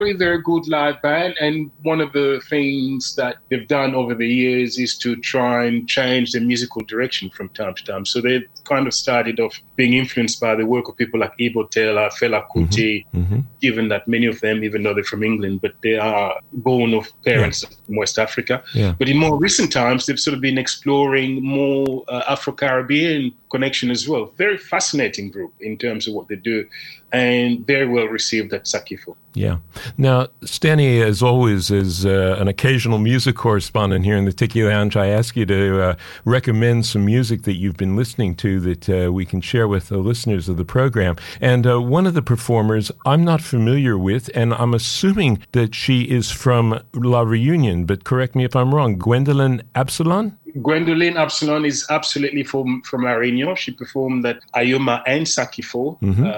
very, very good live band. And one of the things that they've done over the years is to try and change their musical direction from time to time. So they've kind of started off being influenced by the work of people like Ibo Taylor, Fela Kuti, given that many of them, even though they're from England, but they are born of parents from West Africa. Yeah. But in more recent times, they've sort of been exploring more Afro-Caribbean connection as well. Very fascinating group in terms of what they do, and very well received at Sakifo. Yeah. Now, Stanley, as always, is an occasional music correspondent here in the Tiki Lounge. I ask you to recommend some music that you've been listening to that we can share with the listeners of the program. And one of the performers I'm not familiar with, and I'm assuming that she is from La Reunion, but correct me if I'm wrong, Gwendoline Absalon? Gwendoline Absalon is absolutely from La Reunion. She performed at Ayoma and Sakifo.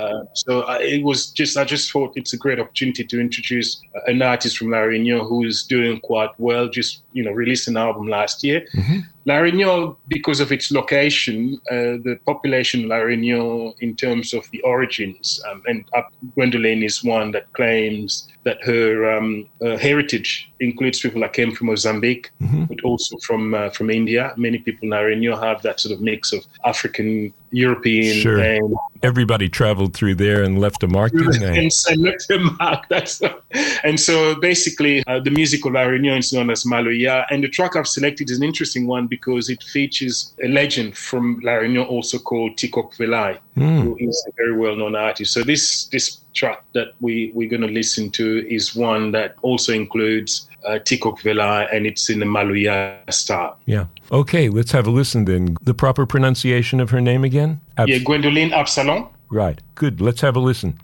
I just thought it's a great opportunity to introduce an artist from La Reunion who's doing quite well, just, released an album last year. La Reunion, because of its location, the population of La Reunion in terms of the origins, and Gwendoline is one that claims that her heritage includes people that came from Mozambique, but also from India. Many people in La Reunion have that sort of mix of African, European. Sure. And everybody traveled through there and left a mark, didn't they? And left a mark. And so basically, the music of La Reunion is known as Maloya. And the track I've selected is an interesting one because it features a legend from La Reunion also called Tikok Velai, who is a very well-known artist. So this track that we're going to listen to is one that also includes Tikok Velai, and it's in the Maloya style. Yeah. Okay, let's have a listen then. The proper pronunciation of her name again? Gwendoline Absalon. Right. Good. Let's have a listen.